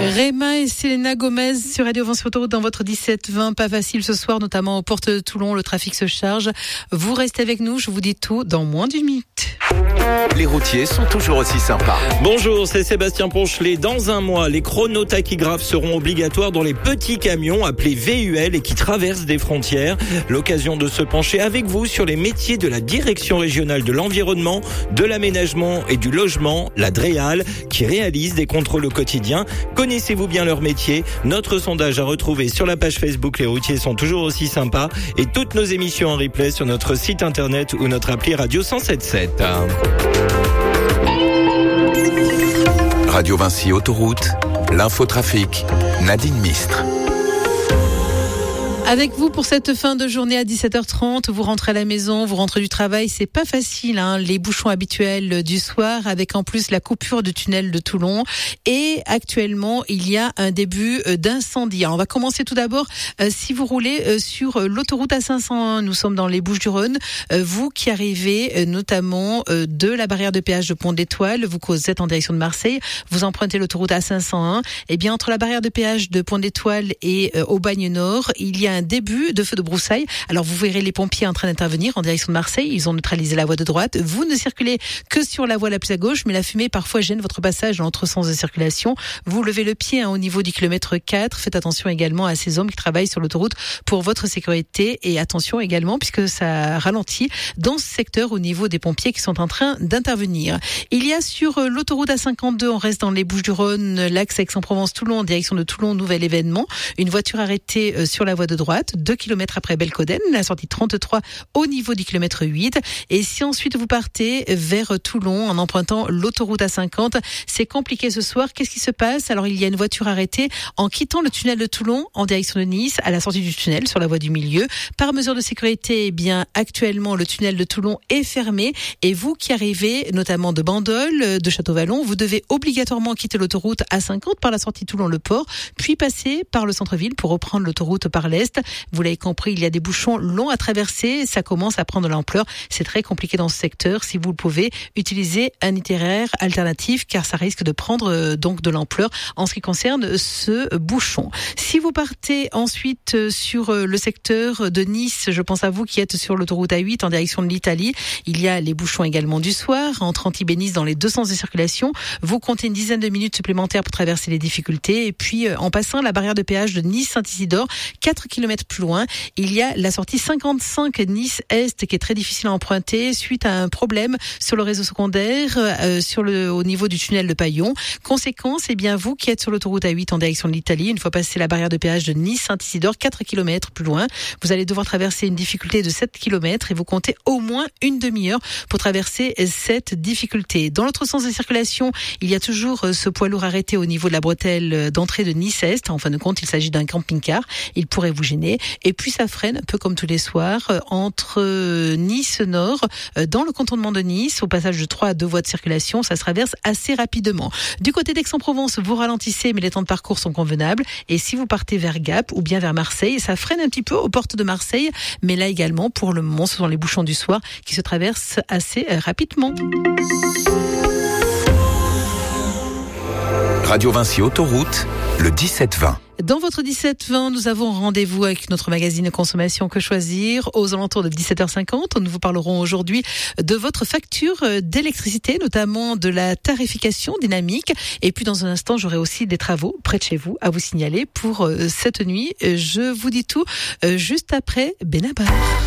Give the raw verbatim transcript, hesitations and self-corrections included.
Rema et Selena Gomez sur Radio Vinci Autoroute dans votre dix-sept vingt. Pas facile ce soir, notamment aux portes de Toulon. Le trafic se charge. Vous restez avec nous. Je vous dis tout dans moins d'une minute. Les routiers sont toujours aussi sympas. Bonjour, c'est Sébastien Ponchelet. Dans un mois, les chronotachygraphes seront obligatoires dans les petits camions appelés V U L et qui traversent des frontières. L'occasion de se pencher avec vous sur les métiers de la Direction régionale de l'environnement, de l'aménagement et du logement, la DREAL, qui réalise des contrôles au quotidien. Connaissez-vous bien leur métier? Notre sondage à retrouver sur la page Facebook Les routiers sont toujours aussi sympas et toutes nos émissions en replay sur notre site internet ou notre appli Radio cent sept sept. Radio Vinci Autoroute, l'infotrafic, Nadine Mistre. Avec vous pour cette fin de journée à dix-sept heures trente, vous rentrez à la maison, vous rentrez du travail, c'est pas facile, hein, les bouchons habituels du soir, avec en plus la coupure du tunnel de Toulon. Et actuellement, il y a un début d'incendie. Alors, on va commencer tout d'abord, euh, si vous roulez euh, sur l'autoroute A cinq cent un, nous sommes dans les Bouches-du-Rhône, euh, vous qui arrivez euh, notamment euh, de la barrière de péage de Pont d'Étoile, vous êtes en direction de Marseille, vous empruntez l'autoroute A cinq cent un, et bien entre la barrière de péage de Pont d'Étoile et euh, Aubagne Nord, il y a un début de feu de broussailles. Alors vous verrez les pompiers en train d'intervenir en direction de Marseille. Ils ont neutralisé la voie de droite. Vous ne circulez que sur la voie la plus à gauche, mais la fumée parfois gêne votre passage dans l'autre sens de circulation. Vous levez le pied hein, au niveau du kilomètre quatre. Faites attention également à ces hommes qui travaillent sur l'autoroute pour votre sécurité et attention également puisque ça ralentit dans ce secteur au niveau des pompiers qui sont en train d'intervenir. Il y a sur l'autoroute A cinquante-deux, on reste dans les Bouches-du-Rhône, l'axe Aix-en-Provence-Toulon en direction de Toulon, nouvel événement. Une voiture arrêtée sur la voie de droite. deux kilomètres après Belcoden, la sortie trente-trois au niveau du kilomètre huit. Et si ensuite vous partez vers Toulon en empruntant l'autoroute A cinquante, c'est compliqué ce soir. Qu'est-ce qui se passe? Alors il y a une voiture arrêtée en quittant le tunnel de Toulon en direction de Nice à la sortie du tunnel sur la voie du milieu. Par mesure de sécurité, eh bien actuellement le tunnel de Toulon est fermé et vous qui arrivez notamment de Bandol, de Château-Vallon, vous devez obligatoirement quitter l'autoroute A cinquante par la sortie Toulon-le-Port, puis passer par le centre-ville pour reprendre l'autoroute par l'est. Vous l'avez compris, il y a des bouchons longs à traverser. Ça commence à prendre de l'ampleur. C'est très compliqué dans ce secteur. Si vous le pouvez, utilisez un itinéraire alternatif car ça risque de prendre euh, donc de l'ampleur en ce qui concerne ce bouchon. Si vous partez ensuite euh, sur euh, le secteur de Nice, je pense à vous qui êtes sur l'autoroute A huit en direction de l'Italie. Il y a les bouchons également du soir entre Antibes et Nice dans les deux sens de circulation. Vous comptez une dizaine de minutes supplémentaires pour traverser les difficultés. Et puis euh, en passant la barrière de péage de Nice-Saint-Isidore, quatre kilomètres plus loin, il y a la sortie cinquante-cinq Nice-Est qui est très difficile à emprunter suite à un problème sur le réseau secondaire euh, sur le, au niveau du tunnel de Paillon. Conséquence, eh bien vous qui êtes sur l'autoroute A huit en direction de l'Italie, une fois passé la barrière de péage de Nice-Saint-Isidore, quatre kilomètres plus loin, vous allez devoir traverser une difficulté de sept kilomètres et vous comptez au moins une demi-heure pour traverser cette difficulté. Dans l'autre sens de circulation, il y a toujours ce poids lourd arrêté au niveau de la bretelle d'entrée de Nice-Est. En fin de compte, il s'agit d'un camping-car. Il pourrait vous gêner. Et puis ça freine, un peu comme tous les soirs, entre Nice Nord, dans le contournement de Nice, au passage de trois à deux voies de circulation, ça se traverse assez rapidement. Du côté d'Aix-en-Provence, vous ralentissez, mais les temps de parcours sont convenables. Et si vous partez vers Gap ou bien vers Marseille, ça freine un petit peu aux portes de Marseille. Mais là également, pour le moment, ce sont les bouchons du soir qui se traversent assez rapidement. Radio Vinci Autoroute, le dix-sept vingt. Dans votre dix-sept vingt, nous avons rendez-vous avec notre magazine Consommation Que Choisir aux alentours de dix-sept heures cinquante. Nous vous parlerons aujourd'hui de votre facture d'électricité, notamment de la tarification dynamique. Et puis dans un instant, j'aurai aussi des travaux près de chez vous à vous signaler pour cette nuit. Je vous dis tout juste après Benabar.